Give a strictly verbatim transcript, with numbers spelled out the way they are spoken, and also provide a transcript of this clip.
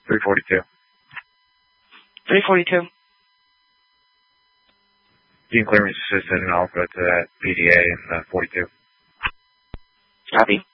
three forty-two. three forty-two. Dean clearance assistant, and I'll go to that P D A in uh, forty-two. Copy.